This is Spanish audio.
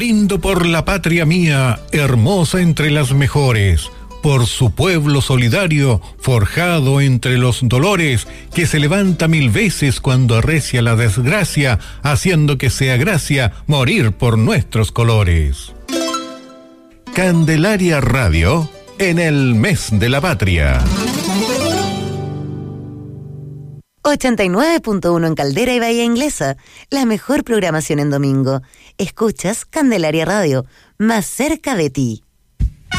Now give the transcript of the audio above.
Brindo por la patria mía, hermosa entre las mejores, por su pueblo solidario, forjado entre los dolores, que se levanta 1000 veces cuando arrecia la desgracia, haciendo que sea gracia morir por nuestros colores. Candelaria Radio, en el mes de la patria. 89.1 en Caldera y Bahía Inglesa, la mejor programación en domingo. Escuchas Candelaria Radio, más cerca de ti.